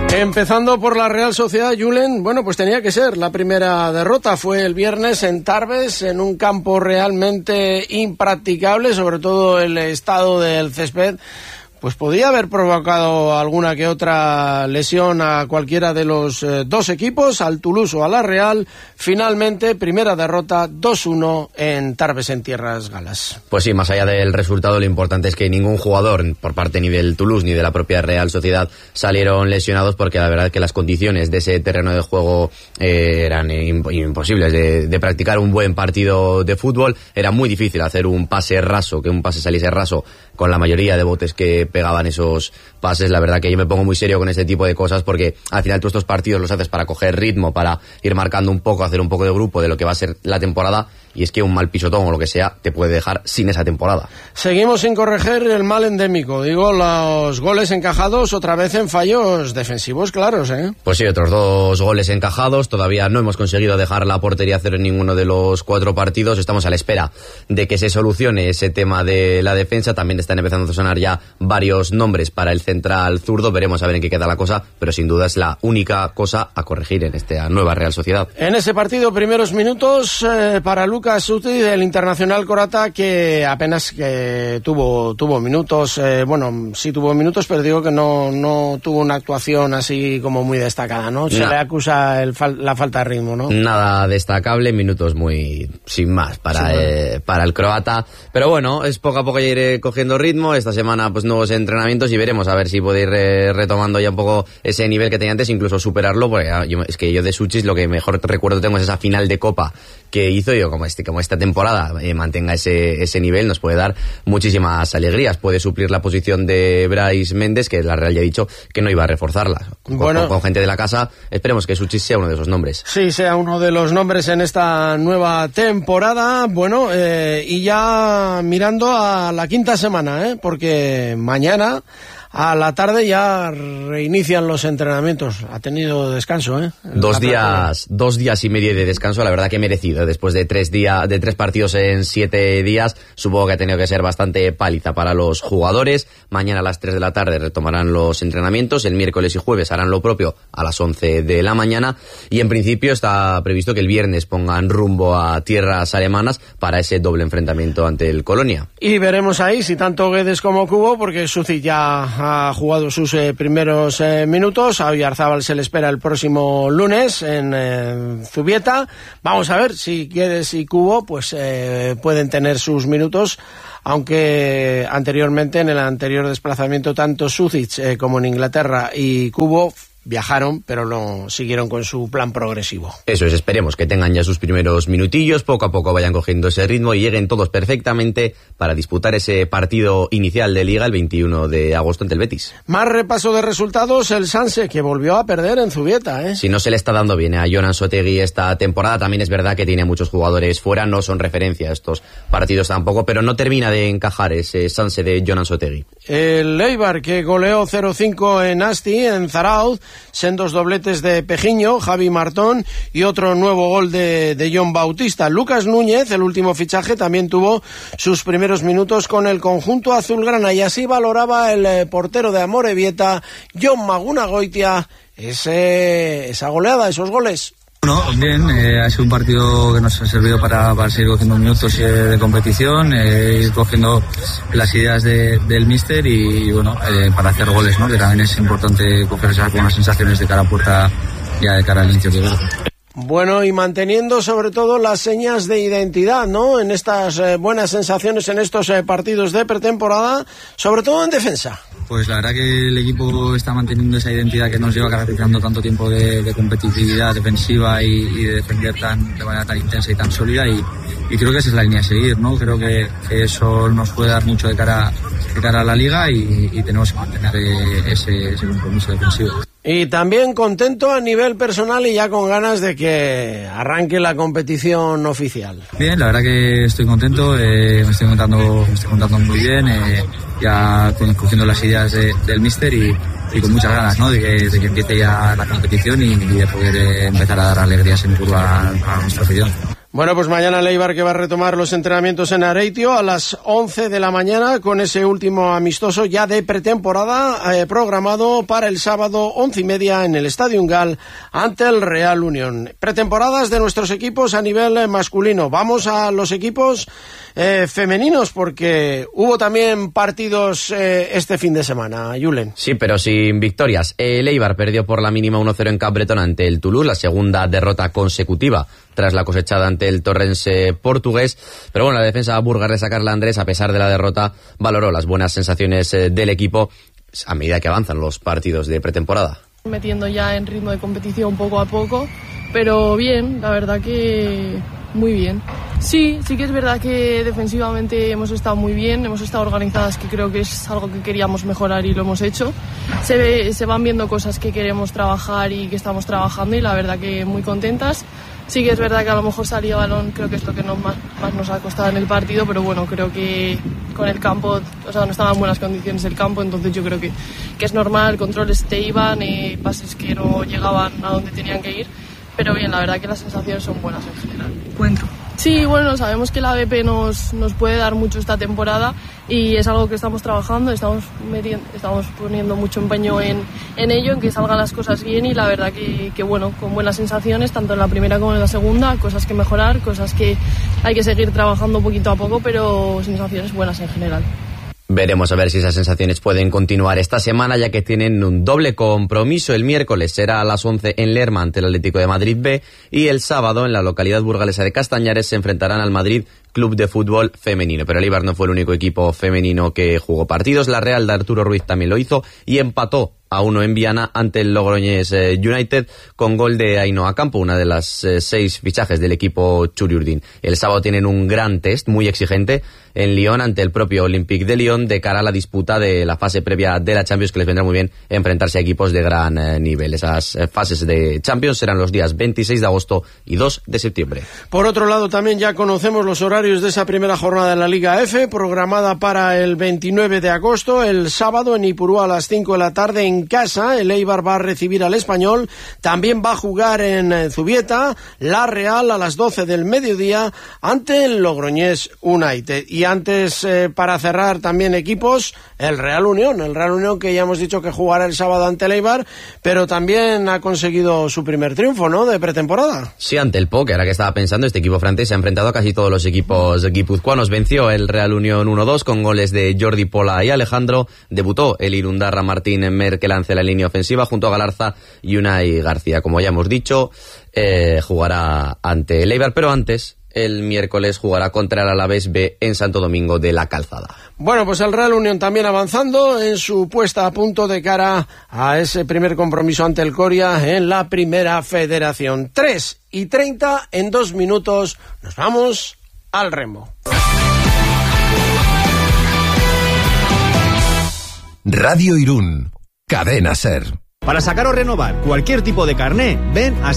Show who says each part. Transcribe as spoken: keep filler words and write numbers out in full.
Speaker 1: Empezando por la Real Sociedad, Julen, bueno, pues tenía que ser. La primera derrota fue el viernes en Tarbes, en un campo realmente impracticable, sobre todo el estado del césped. Pues podía haber provocado alguna que otra lesión a cualquiera de los eh, dos equipos, al Toulouse o a la Real. Finalmente, primera derrota dos uno en Tarbes, en tierras galas.
Speaker 2: Pues sí, más allá del resultado, lo importante es que ningún jugador, por parte ni del Toulouse ni de la propia Real Sociedad, salieron lesionados, porque la verdad es que las condiciones de ese terreno de juego eh, eran imp- imposibles de, de practicar un buen partido de fútbol. Era muy difícil hacer un pase raso, que un pase saliese raso con la mayoría de botes que pegaban esos pases. La verdad que yo me pongo muy serio con este tipo de cosas, porque al final tú estos partidos los haces para coger ritmo, para ir marcando un poco, hacer un poco de grupo de lo que va a ser la temporada, y es que un mal pisotón o lo que sea te puede dejar sin esa temporada.
Speaker 1: Seguimos sin corregir el mal endémico, digo, los goles encajados otra vez en fallos defensivos claros, ¿eh?
Speaker 2: Pues sí, otros dos goles encajados. Todavía no hemos conseguido dejar la portería cero en ninguno de los cuatro partidos. Estamos a la espera de que se solucione ese tema de la defensa. También están empezando a sonar ya varios nombres para el central zurdo. Veremos a ver en qué queda la cosa, pero sin duda es la única cosa a corregir en esta nueva Real Sociedad.
Speaker 1: En ese partido, primeros minutos eh, para Lucas Suti, del internacional croata, que apenas que tuvo tuvo minutos, eh, bueno, sí tuvo minutos, pero digo que no no tuvo una actuación así como muy destacada, ¿no? Se no. le acusa el fal- la falta de ritmo, ¿no?
Speaker 2: Nada destacable, minutos muy sin más para, sí, eh, bueno. para el croata, pero bueno, es poco a poco ya iré cogiendo ritmo. Esta semana pues nuevos entrenamientos y veremos a ver si puede ir eh, retomando ya un poco ese nivel que tenía antes, incluso superarlo, porque ah, yo, es que yo de Suchis lo que mejor recuerdo tengo es esa final de Copa que hizo. Yo como este como esta temporada eh, mantenga ese ese nivel, nos puede dar muchísimas alegrías. Puede suplir la posición de Brais Méndez, que la Real ya ha dicho que no iba a reforzarla. Con, bueno, con, con gente de la casa, esperemos que Suchis sea uno de esos nombres.
Speaker 1: Sí, sea uno de los nombres en esta nueva temporada. Bueno, eh, y ya mirando a la quinta semana, ¿eh? Porque mañana a la tarde ya reinician los entrenamientos. Ha tenido descanso, ¿eh?
Speaker 2: Dos días, dos días y medio de descanso, la verdad que merecido. Después de tres días, de tres partidos en siete días, supongo que ha tenido que ser bastante paliza para los jugadores. Mañana a las tres de la tarde retomarán los entrenamientos. El miércoles y jueves harán lo propio a las once de la mañana. Y en principio está previsto que el viernes pongan rumbo a tierras alemanas para ese doble enfrentamiento ante el Colonia.
Speaker 1: Y veremos ahí si tanto Guedes como Kubo, porque Suci ya ha jugado sus eh, primeros eh, minutos. A Oyarzábal se le espera el próximo lunes en eh, Zubieta. Vamos a ver si Guedes y Kubo pues eh, pueden tener sus minutos, aunque anteriormente, en el anterior desplazamiento, tanto Sucic eh, como en Inglaterra y Kubo viajaron, pero no siguieron con su plan progresivo.
Speaker 2: Eso es, esperemos que tengan ya sus primeros minutillos, poco a poco vayan cogiendo ese ritmo y lleguen todos perfectamente para disputar ese partido inicial de Liga el veintiuno de agosto ante el Betis.
Speaker 1: Más repaso de resultados, el Sanse, que volvió a perder en Zubieta, ¿eh?
Speaker 2: Si no se le está dando bien a Jonan Sotegui esta temporada, también es verdad que tiene muchos jugadores fuera, no son referencia a estos partidos tampoco, pero no termina de encajar ese Sanse de Jonan Sotegui.
Speaker 1: El Eibar, que goleó cero cinco en Asti, en Zarauz, sendos dobletes de Pejiño, Javi Martón y otro nuevo gol de, de John Bautista. Lucas Núñez, el último fichaje, también tuvo sus primeros minutos con el conjunto azulgrana, y así valoraba el eh, portero de Amorebieta, Jon Magunagoitia, ese, esa goleada, esos goles.
Speaker 3: Bueno, bien, eh, ha sido un partido que nos ha servido para, para seguir cogiendo minutos eh, de competición, eh, ir cogiendo las ideas de, del míster y, y bueno, eh, para hacer goles, ¿no? Que también es importante coger esas buenas sensaciones de cara a puerta, ya de cara al inicio de juego.
Speaker 1: Bueno, y manteniendo sobre todo las señas de identidad, ¿no? En estas eh, buenas sensaciones en estos eh, partidos de pretemporada, sobre todo en defensa.
Speaker 3: Pues la verdad que el equipo está manteniendo esa identidad que nos lleva caracterizando tanto tiempo de, de competitividad defensiva y, y de defender tan, de manera tan intensa y tan sólida, y, y creo que esa es la línea a seguir, ¿no? Creo que, que eso nos puede dar mucho de cara, de cara a la Liga, y, y tenemos que mantener ese, ese compromiso defensivo.
Speaker 1: Y también contento a nivel personal y ya con ganas de que arranque la competición oficial.
Speaker 3: Bien, la verdad que estoy contento, eh, me estoy contando, me estoy contando muy bien, eh, ya cogiendo las ideas de, del míster y, y con muchas ganas, ¿no? de, que, de que empiece ya la competición y, y de poder eh, empezar a dar alegrías en curva a, a nuestra afición.
Speaker 1: Bueno, pues mañana el Eibar que va a retomar los entrenamientos en Areitio a las once de la mañana con ese último amistoso ya de pretemporada eh, programado para el sábado once y media en el Estadio Gal ante el Real Unión. Pretemporadas de nuestros equipos a nivel masculino. Vamos a los equipos eh, femeninos porque hubo también partidos eh, este fin de semana, Julen.
Speaker 2: Sí, pero sin victorias. El Eibar perdió por la mínima uno cero en Cap Bretón ante el Toulouse, la segunda derrota consecutiva tras la cosechada ante el Torrense portugués. Pero bueno, la defensa burgalesa Carla Andrés, a pesar de la derrota, valoró las buenas sensaciones del equipo a medida que avanzan los partidos de pretemporada.
Speaker 4: Metiendo ya en ritmo de competición poco a poco, pero bien, la verdad que muy bien. Sí, sí que es verdad que defensivamente hemos estado muy bien, hemos estado organizadas, que creo que es algo que queríamos mejorar y lo hemos hecho. Se ve, se van viendo cosas que queremos trabajar y que estamos trabajando y la verdad que muy contentas. Sí que es verdad que a lo mejor salía balón, creo que es lo que nos, más, más nos ha costado en el partido, pero bueno, creo que con el campo, o sea, no estaban en buenas condiciones el campo, entonces yo creo que, que es normal, controles te iban, eh, pases que no llegaban a donde tenían que ir, pero bien, la verdad que las sensaciones son buenas en general.
Speaker 5: Encuentro.
Speaker 4: Sí, bueno, sabemos que la B P nos, nos puede dar mucho esta temporada y es algo que estamos trabajando, estamos, metiendo, estamos poniendo mucho empeño en, en ello, en que salgan las cosas bien y la verdad que, que, bueno, con buenas sensaciones, tanto en la primera como en la segunda, cosas que mejorar, cosas que hay que seguir trabajando poquito a poco, pero sensaciones buenas en general.
Speaker 2: Veremos a ver si esas sensaciones pueden continuar esta semana, ya que tienen un doble compromiso. El miércoles será a las once en Lerma ante el Atlético de Madrid B y el sábado en la localidad burgalesa de Castañares se enfrentarán al Madrid Club de Fútbol Femenino. Pero el Eibar no fue el único equipo femenino que jugó partidos. La Real de Arturo Ruiz también lo hizo y empató a uno en Viana ante el Logroñés United con gol de Ainhoa Campo, una de las eh, seis fichajes del equipo Churiurdin. El sábado tienen un gran test muy exigente en Lyon ante el propio Olympique de Lyon de cara a la disputa de la fase previa de la Champions, que les vendrá muy bien enfrentarse a equipos de gran eh, nivel. Esas eh, fases de Champions serán los días veintiséis de agosto y dos de septiembre.
Speaker 1: Por otro lado, también ya conocemos los horarios de esa primera jornada de la Liga F, programada para el veintinueve de agosto, el sábado en Ipurúa a las cinco de la tarde en casa. El Eibar va a recibir al Español, también va a jugar en Zubieta, la Real a las doce del mediodía ante el Logroñés United. Y antes, eh, para cerrar también equipos, el Real Unión, el Real Unión que ya hemos dicho que jugará el sábado ante el Eibar, pero también ha conseguido su primer triunfo, ¿no?, de pretemporada.
Speaker 2: Sí, ante el P O C, ahora que estaba pensando, este equipo francés se ha enfrentado a casi todos los equipos guipuzcoanos. Venció el Real Unión uno dos con goles de Jordi Pola y Alejandro. Debutó el Irundarra Martín Mer, que lance la línea ofensiva junto a Galarza y Unai García. Como ya hemos dicho, eh, jugará ante el Eibar, pero antes, el miércoles jugará contra el Alavés B en Santo Domingo de la Calzada.
Speaker 1: Bueno, pues el Real Unión también avanzando en su puesta a punto de cara a ese primer compromiso ante el Coria en la Primera Federación. tres y treinta, en dos minutos nos vamos al remo.
Speaker 6: Radio Irún, Cadena Ser.
Speaker 7: Para sacar o renovar cualquier tipo de carné, ven a